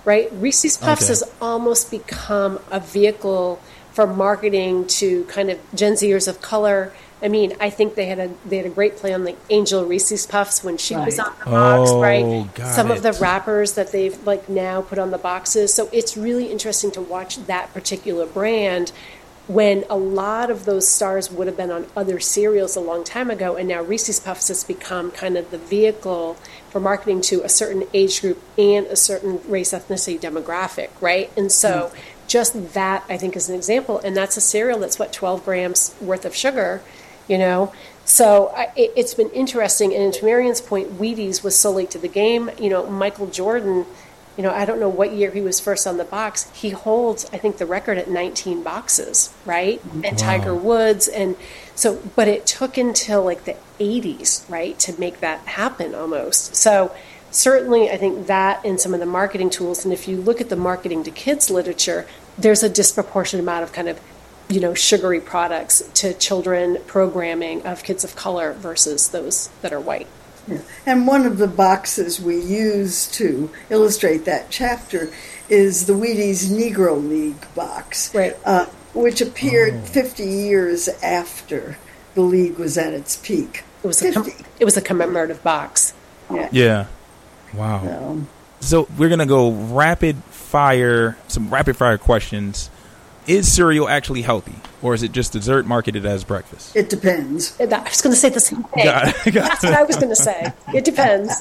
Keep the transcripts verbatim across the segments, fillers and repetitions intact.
right? Reese's Puffs Okay. has almost become a vehicle for marketing to kind of Gen Zers of color. I mean, I think they had a they had a great play on the Angel Reese's Puffs when she was Right. on the box, Oh, right? got Some it. of the wrappers that they've like now put on the boxes. So it's really interesting to watch that particular brand when a lot of those stars would have been on other cereals a long time ago, and now Reese's Puffs has become kind of the vehicle for marketing to a certain age group and a certain race, ethnicity, demographic, right? And so just that, I think, is an example. And that's a cereal that's, what, twelve grams worth of sugar, you know? So I, it, it's been interesting. And to Marion's point, Wheaties was so late to the game. You know, Michael Jordan, you know, I don't know what year he was first on the box. He holds, I think, the record at nineteen boxes, right? And Tiger Woods. And so, but it took until like the eighties, right, to make that happen almost. So certainly, I think that and some of the marketing tools, and if you look at the marketing to kids literature, there's a disproportionate amount of kind of, you know, sugary products to children programming of kids of color versus those that are white. Yeah. And one of the boxes we use to illustrate that chapter is the Wheaties Negro League box, Right. uh, which appeared fifty years after the league was at its peak. It was a com- fifty. it was a commemorative box. Yeah. Yeah. Wow. So, So we're going to go rapid fire, some rapid fire questions. Is cereal actually healthy, or is it just dessert marketed as breakfast? it depends. I was going to say the same thing. Got it. Got That's what I was going to say. It depends.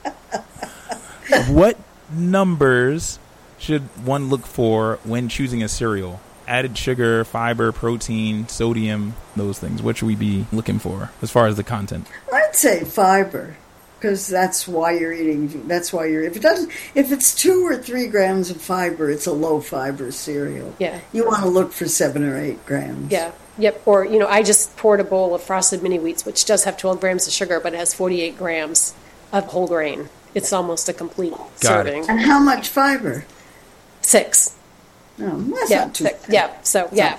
What numbers should one look for when choosing a cereal? Added sugar, fiber, protein, sodium, those things. What should we be looking for as far as the content? I'd say fiber, because that's why you're eating. That's why you're. If it doesn't, if it's two or three grams of fiber, it's a low fiber cereal. Yeah. You want to look for seven or eight grams. Yeah. Yep. Or, you know, I just poured a bowl of Frosted Mini Wheats, which does have twelve grams of sugar, but it has forty-eight grams of whole grain. It's almost a complete Got it. serving. And how much fiber? Six. No, that's Yeah. not too Six. bad. Yeah. So, yeah.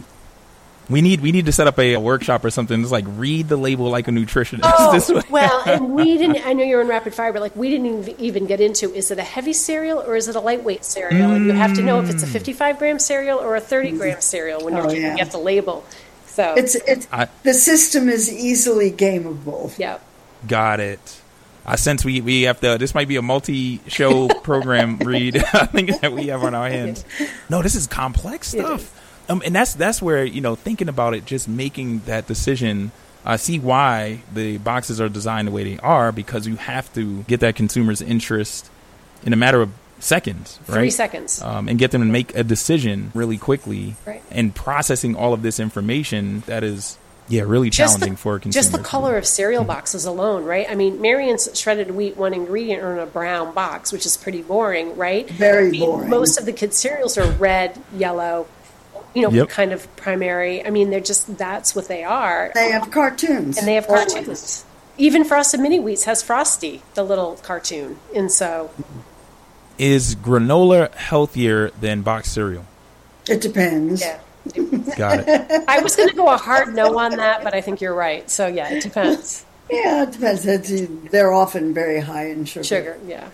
We need we need to set up a, a workshop or something. Just like read the label like a nutritionist. Oh, This way. well, and we didn't, I know you're in rapid fire, but like we didn't even- even get into, is it a heavy cereal or is it a lightweight cereal? And you have to know if it's a fifty-five gram cereal or a thirty gram cereal when you're Oh, looking yeah. at the label. So, It's it's I- the system is easily gameable. yeah. Got it. I sense we, we have to. This might be a multi-show program read. I think that we have on our hands. No, this is complex It stuff. is. Um, and that's that's where, you know, thinking about it, just making that decision. I see why the boxes are designed the way they are, because you have to get that consumer's interest in a matter of seconds, right? Three seconds. Um, and get them to make a decision really quickly. Right. And processing all of this information that is, yeah, really Just challenging the, for consumers. just the color of cereal boxes alone, right? I mean, Marion's shredded wheat, one ingredient, are in a brown box, which is pretty boring, right? Very I mean, boring. Most of the kids' cereals are red, yellow, you know, Yep. kind of primary. I mean, they're just, that's what they are. They have cartoons. And they have Always. cartoons. Even Frosted Mini Wheats has Frosty, the little cartoon. And so, Is granola healthier than boxed cereal? It depends. yeah. Got it. I was going to go a hard no on that, but I think you're right. So, yeah, it depends. Yeah, it depends. It's, they're often very high in sugar. Sugar, yeah.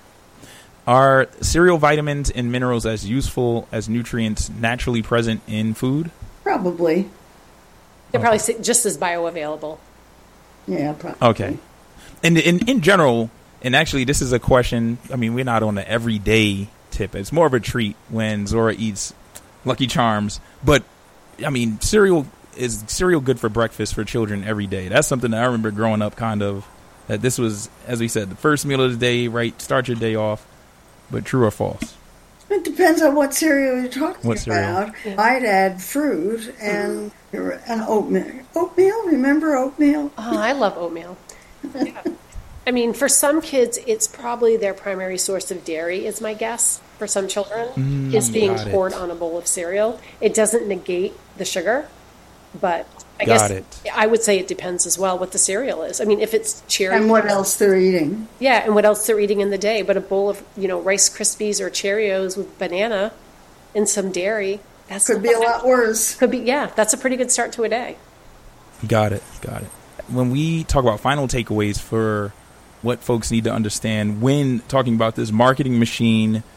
Are cereal vitamins and minerals as useful as nutrients naturally present in food? Probably. They're probably si- just as bioavailable. Yeah, probably. Okay. And in, in general, and actually this is a question, I mean, we're not on the everyday tip. It's more of a treat when Zora eats Lucky Charms. But, I mean, cereal is cereal good for breakfast for children every day? That's something that I remember growing up kind of, that this was, as we said, the first meal of the day, right? Start your day off. But true or false? It depends on what cereal you're talking What cereal? about. I'd add fruit and and oatmeal. Oatmeal, remember oatmeal? Oh, I love oatmeal. Yeah. I mean, for some kids, it's probably their primary source of dairy, is my guess. For some children, is being got it. poured on a bowl of cereal. It doesn't negate the sugar, but I Got guess it. I would say it depends as well what the cereal is. I mean, if it's cherry, And what else they're eating. yeah, and what else they're eating in the day. But a bowl of, you know, Rice Krispies or Cheerios with banana and some dairy, that's Could be a lot worse. Could be, yeah. That's a pretty good start to a day. Got it. Got it. When we talk about final takeaways for what folks need to understand when talking about this marketing machine